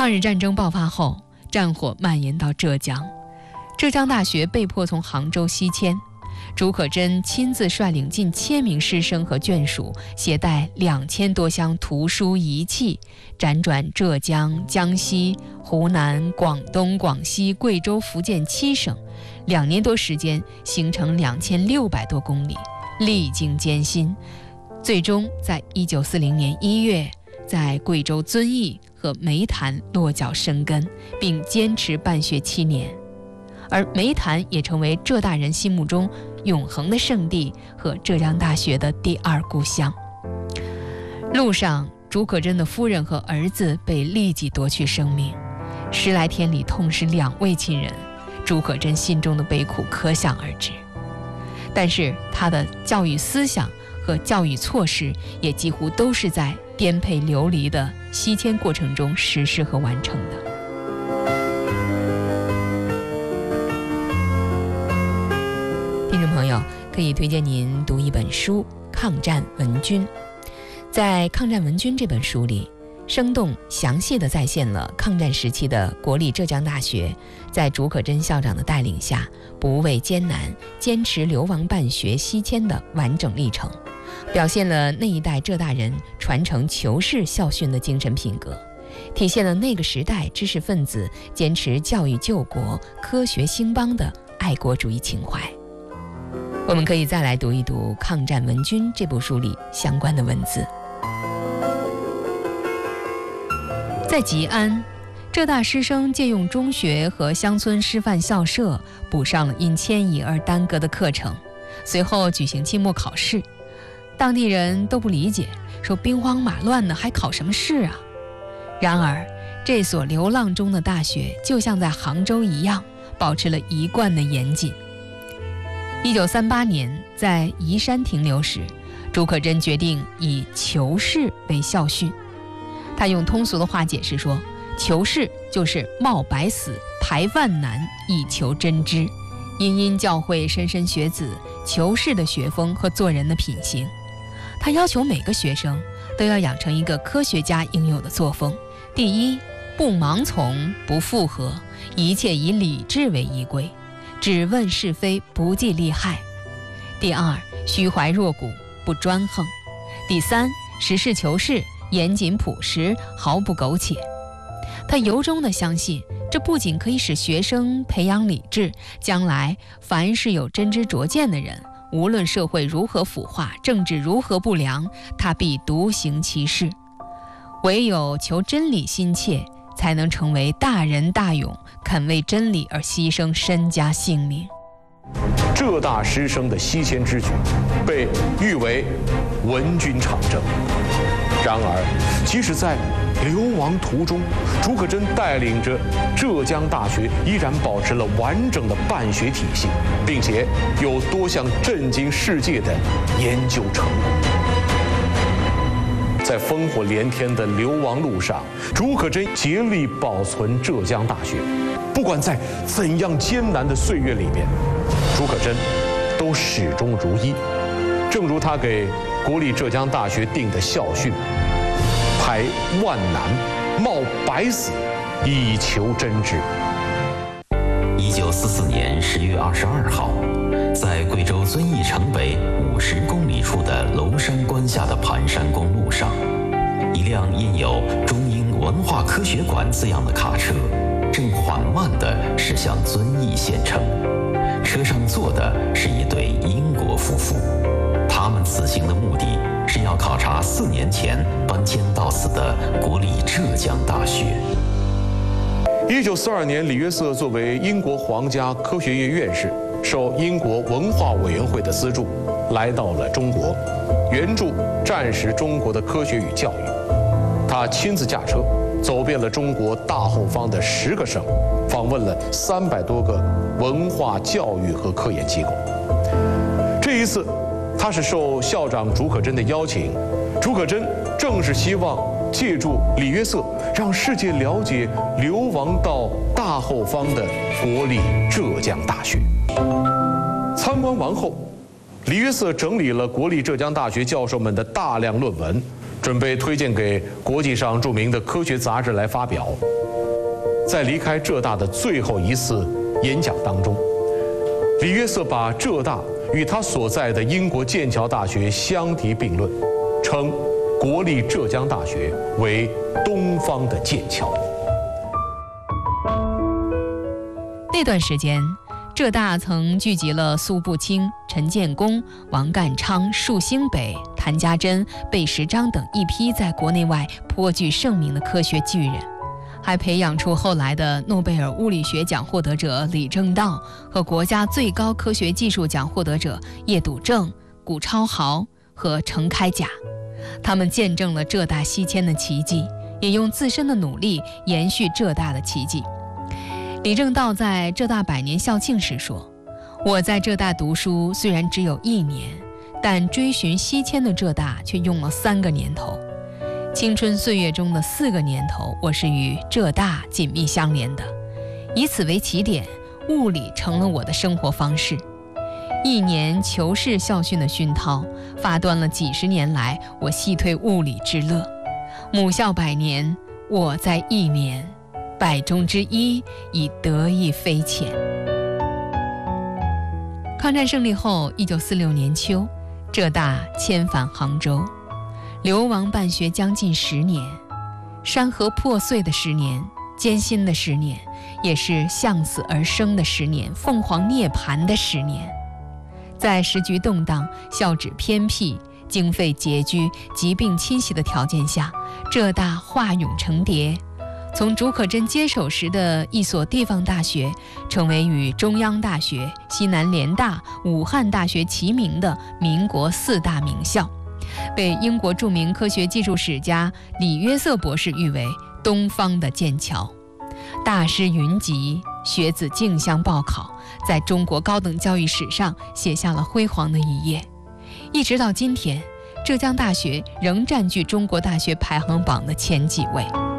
抗日战争爆发后，战火蔓延到浙江，浙江大学被迫从杭州西迁。竺可桢亲自率领近1000名师生和眷属，携带2000多箱图书仪器，辗转浙江、江西、湖南、广东、广西、贵州、福建7省，2年多时间，行程2600多公里，历经艰辛，最终在1940年1月，在贵州遵义和梅潭落脚生根，并坚持办学7年。而梅潭也成为浙大人心目中永恒的圣地和浙江大学的第2故乡。路上，竺可桢的夫人和儿子被立即夺去生命，10来天里痛失2位亲人，竺可桢心中的悲苦可想而知。但是他的教育思想和教育措施也几乎都是在颠沛流离的西迁过程中实施和完成的。听众朋友，可以推荐您读一本书《抗战文军》。在《抗战文军》这本书里，生动详细地再现了抗战时期的国立浙江大学在竺可桢校长的带领下，不畏艰难，坚持流亡办学西迁的完整历程，表现了那一代浙大人传承求是校训的精神品格，体现了那个时代知识分子坚持教育救国、科学兴邦的爱国主义情怀。我们可以再来读一读《抗战文军》这部书里相关的文字。在吉安，浙大师生借用中学和乡村师范校舍补上了因迁移而耽搁的课程，随后举行期末考试。当地人都不理解，说兵荒马乱的还考什么试啊？然而这所流浪中的大学就像在杭州一样，保持了一贯的严谨。1938年在宜山停留时，竺可桢决定以求是为校训。他用通俗的话解释说，求是就是冒白死，排万难，以求真知，殷教诲莘莘学子求是的学风和做人的品行。他要求每个学生都要养成一个科学家应有的作风：第一，不盲从，不附和，一切以理智为依归，只问是非，不计利害；第二，虚怀若谷，不专横；第三，实事求是，严谨朴实，毫不苟且。他由衷地相信，这不仅可以使学生培养理智，将来凡是有真知灼见的人，无论社会如何腐化，政治如何不良，他必独行其事。唯有求真理心切，才能成为大仁大勇，肯为真理而牺牲身家性命。 浙大师生的西迁之举被誉为文军长征。然而，即使在流亡途中，竺可桢带领着浙江大学依然保持了完整的办学体系，并且有多项震惊世界的研究成果。在烽火连天的流亡路上，竺可桢竭力保存浙江大学。不管在怎样艰难的岁月里边，竺可桢都始终如一。正如他给国立浙江大学定的校训：排万难，冒白死，以求真知。 1944年10月22号，在贵州遵义城北50公里处的娄山关下的盘山公路上，一辆印有“中英文化科学馆”字样的卡车正缓慢地驶向遵义县城。车上坐的是一对英国夫妇，他们此行的目的是要考察4年前搬迁到此的国立浙江大学。 1942年，李约瑟作为英国皇家科学院院士，受英国文化委员会的资助，来到了中国，援助战时中国的科学与教育。他亲自驾车走遍了中国大后方的10个省，访问了300多个文化教育和科研机构。这一次，他是受校长竺可桢的邀请，竺可桢正是希望借助李约瑟，让世界了解流亡到大后方的国立浙江大学。参观完后，李约瑟整理了国立浙江大学教授们的大量论文， 准备推荐给国际上著名的科学杂志来发表。在离开浙大的最后一次演讲当中，李约瑟把浙大与他所在的英国剑桥大学相提并论，称国立浙江大学为东方的剑桥。 那段时间，浙大曾聚集了苏步青、陈建功、王淦昌、束兴北、谭家珍、贝石章等一批在国内外颇具盛名的科学巨人，还培养出后来的诺贝尔物理学奖获得者李政道和国家最高科学技术奖获得者叶笃正、谷超豪和程开甲。他们见证了浙大西迁的奇迹，也用自身的努力延续浙大的奇迹。李政道在浙大100年校庆时说：“我在浙大读书虽然只有1年，但追寻西迁的浙大却用了3个年头。青春岁月中的4个年头，我是与浙大紧密相连的。以此为起点，物理成了我的生活方式。1年求是校训的熏陶，发端了几十年来我细推物理之乐。母校100年，我在1年，100中之1，已得意非浅。”抗战胜利后，1946年秋，浙大迁返杭州，流亡办学将近10年，山河破碎的10年，艰辛的10年，也是向死而生的10年，凤凰涅槃的10年。在时局动荡、校址偏僻、经费拮据、疾病侵袭的条件下，浙大化蛹成蝶，从竺可桢接手时的一所地方大学，成为与中央大学、西南联大、武汉大学齐名的民国4大名校，被英国著名科学技术史家李约瑟博士誉为东方的剑桥。大师云集，学子竞相报考，在中国高等教育史上写下了辉煌的一页。一直到今天，浙江大学仍占据中国大学排行榜的前几位。